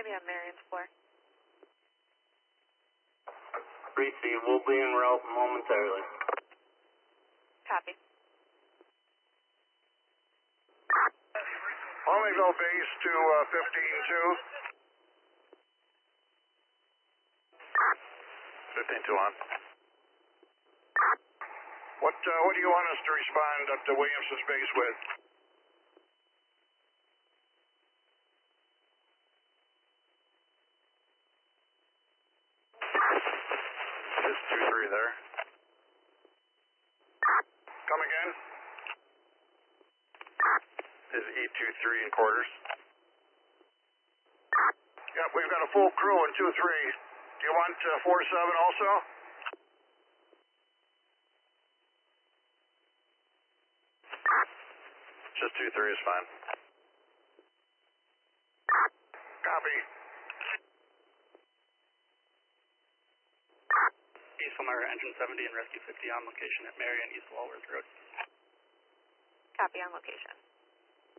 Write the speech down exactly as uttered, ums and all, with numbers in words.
be on Marion's floor. Receive, we'll be en route momentarily. Copy. Olneyville base to uh, fifteen two. fifteen two on. What, uh, what do you want us to respond up to Williamson's base with? Just two three there. Come again? Is E two three in quarters? Yep, we've got a full crew in two three. Do you want uh, four seven also? Just two three is fine. Copy. East Elmira Engine seventy and Rescue fifty on location at Marion East Walworth Road. Copy on location.